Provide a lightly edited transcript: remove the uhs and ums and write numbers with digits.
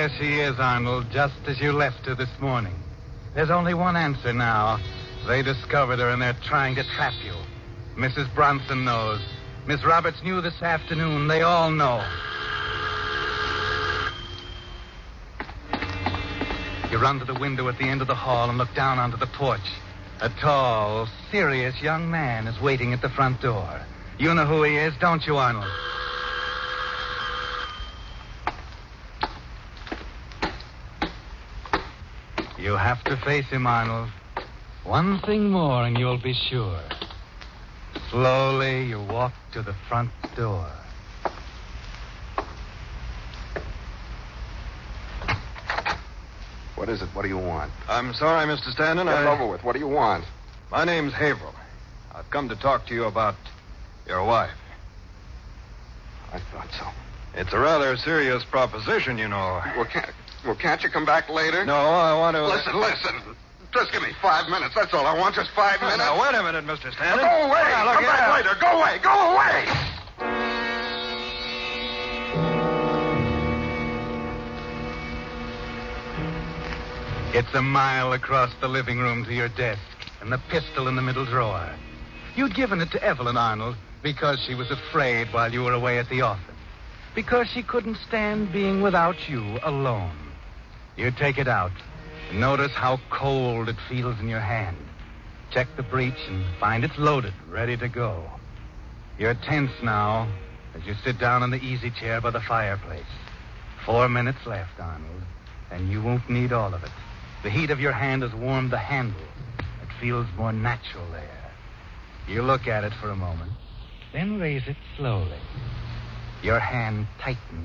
There she is, Arnold, just as you left her this morning. There's only one answer now. They discovered her, and they're trying to trap you. Mrs. Bronson knows. Miss Roberts knew this afternoon. They all know. You run to the window at the end of the hall and look down onto the porch. A tall, serious young man is waiting at the front door. You know who he is, don't you, Arnold? You have to face him, Arnold. One thing more and you'll be sure. Slowly, you walk to the front door. What is it? What do you want? I'm sorry, Mr. Stanton. Get it over with. What do you want? My name's Haverhill. I've come to talk to you about your wife. I thought so. It's a rather serious proposition, you know. Well, can't you come back later? No, I want to... Listen. Just give me 5 minutes. That's all I want. Just 5 minutes. Now, wait a minute, Mr. Stanton. Go away. Come back later. Go away. Go away. It's a mile across the living room to your desk, and the pistol in the middle drawer. You'd given it to Evelyn, Arnold, because she was afraid while you were away at the office. Because she couldn't stand being without you alone. You take it out. Notice how cold it feels in your hand. Check the breech and find it's loaded, ready to go. You're tense now as you sit down in the easy chair by the fireplace. 4 minutes left, Arnold, and you won't need all of it. The heat of your hand has warmed the handle. It feels more natural there. You look at it for a moment, then raise it slowly. Your hand tightens